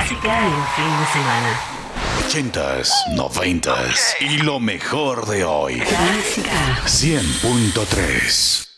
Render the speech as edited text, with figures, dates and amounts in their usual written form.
clásica en fin de semana. 80s, 90s y lo mejor de hoy. Clásica. 100.3